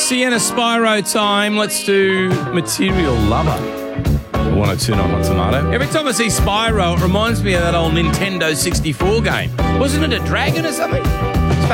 Sienna Spyro time. Let's do Material Lover. 102 on Hot Tomato. Every time I see Spyro, it reminds me of that old Nintendo 64 game. Wasn't it a dragon or something?